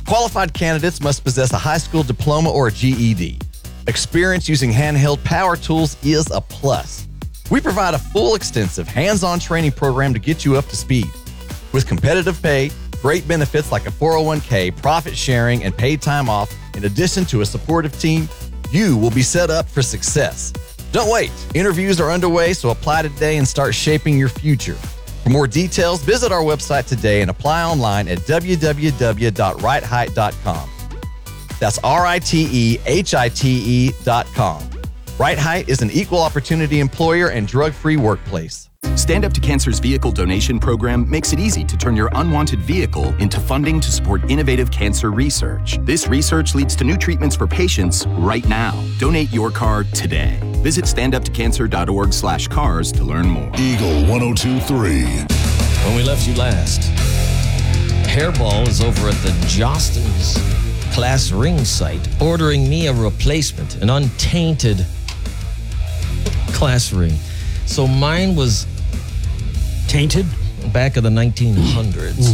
Qualified candidates must possess a high school diploma or a GED. Experience using handheld power tools is a plus. We provide a full, extensive, hands-on training program to get you up to speed. With competitive pay, great benefits like a 401k, profit sharing, and paid time off, in addition to a supportive team, you will be set up for success. Don't wait. Interviews are underway, so apply today and start shaping your future. For more details, visit our website today and apply online at www.rightheight.com. That's RITEHITE.com. Right Height is an equal opportunity employer and drug-free workplace. Stand Up to Cancer's vehicle donation program makes it easy to turn your unwanted vehicle into funding to support innovative cancer research. This research leads to new treatments for patients right now. Donate your car today. Visit standuptocancer.org/cars to learn more. Eagle 102.3. When we left you last, Hairball is over at the Jostens class ring site ordering me a replacement, an untainted class ring. So mine was tainted back in the 1900s.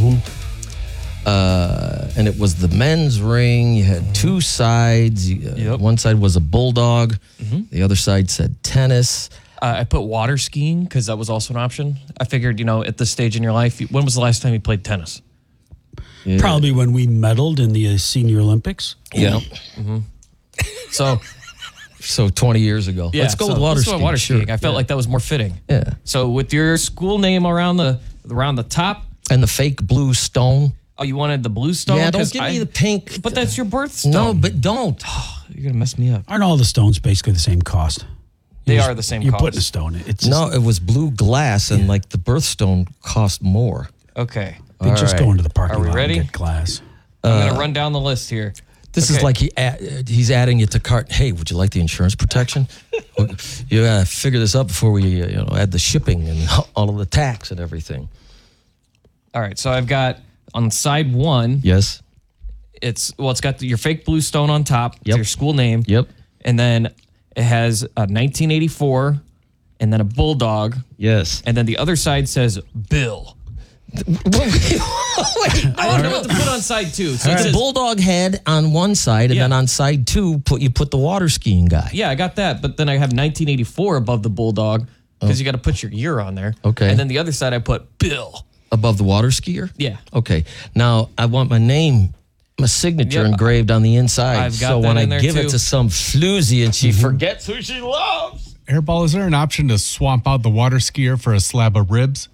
And it was the men's ring. You had two sides. One side was a bulldog. The other side said tennis. I put water skiing because that was also an option. I figured, at this stage in your life, when was the last time you played tennis? Yeah. Probably when we medaled in the Senior Olympics. Yeah. So 20 years ago. Yeah, Let's go with water skiing. Water skiing. Sure. I felt like that was more fitting. Yeah. So with your school name around the top. And the fake blue stone. Oh, you wanted the blue stone? Yeah, don't give me the pink. But that's your birthstone. No, but don't. You're going to mess me up. Aren't all the stones basically the same cost? They are the same You're cost. putting a stone in. It's No, it was blue glass, and like the birthstone cost more. Okay. They just go into the parking Are we lot ready? and get glass. I'm going to run down the list here. This is like he's adding it to cart. Hey, would you like the insurance protection? You gotta figure this out before we add the shipping and all of the tax and everything. All right. So I've got on side one. Yes. It's got your fake blue stone on top. It's your school name. Yep. And then it has a 1984 and then a bulldog. Yes. And then the other side says Bill. Wait, I don't know what to put on side two. So it the says, bulldog head on one side, and then on side two, you put the water skiing guy. yeah, I got that. But then I have 1984 above the bulldog because you got to put your year on there. Okay. And then the other side I put Bill. Above the water skier? Yeah. Okay. Now, I want my name, my signature engraved on the inside. I've got so that when I in there give too. it to some floozy and she forgets who she loves. Airball, is there an option to swap out the water skier for a slab of ribs?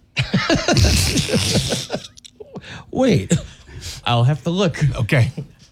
Wait. I'll have to look. Okay.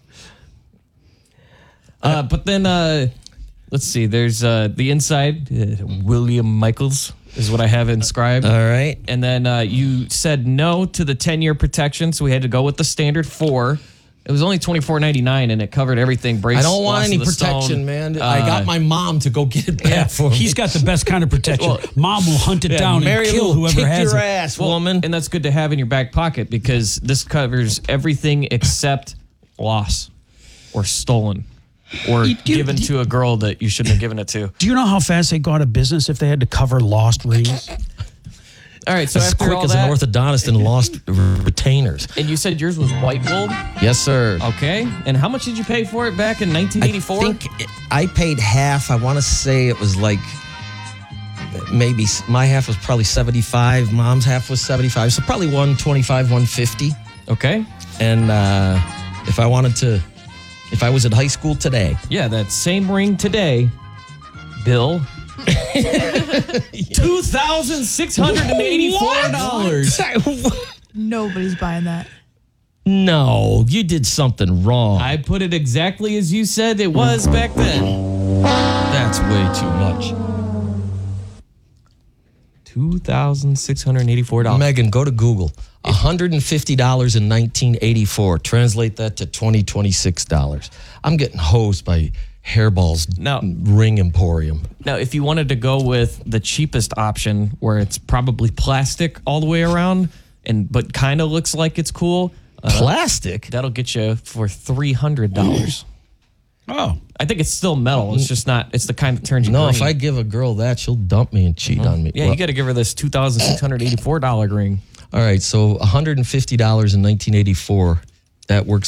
But then, let's see. There's the inside. William Michaels is what I have inscribed. All right. And then you said no to the 10-year protection, so we had to go with the standard 4. It was only $24.99, and it covered everything. Brace, I don't want loss any of the protection, stone. man. I got my mom to go get it back for me. He's got the best kind of protection. Mom will hunt it down Mary and kill will whoever kick has your it. ass, Well, woman. and that's good to have in your back pocket because this covers everything except loss or stolen or given to a girl that you shouldn't have given it to. Do you know how fast they go out of business if they had to cover lost rings? All right, so as after quick all as that, an orthodontist and lost retainers. and you said yours was white gold? Yes, sir. Okay. And how much did you pay for it back in 1984? I think I paid half. I want to say it was like maybe my half was probably 75. Mom's half was 75. So probably 125, 150. Okay. And if I was in high school today. Yeah, that same ring today, Bill. $2,684. Nobody's buying that. No, you did something wrong. I put it exactly as you said it was back then. That's way too much. $2,684. Megan, go to Google. $150 in 1984. Translate that to $26. I'm getting hosed by Hairball's ring emporium. Now, if you wanted to go with the cheapest option, where it's probably plastic all the way around, but kind of looks like it's cool, plastic, that'll get you for $300. Oh, I think it's still metal. It's just not. It's the kind that turns you No, green. if I give a girl that, she'll dump me and cheat on me. Yeah, you got to give her this $2,684 ring. All right, so $150 in 1984. That works